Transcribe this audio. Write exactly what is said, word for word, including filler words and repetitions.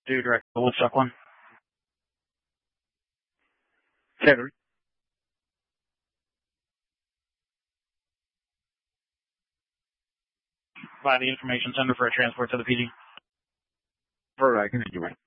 To direct the Woodstock one. Henry. By the information center for a transport to the P D. All right, continuing.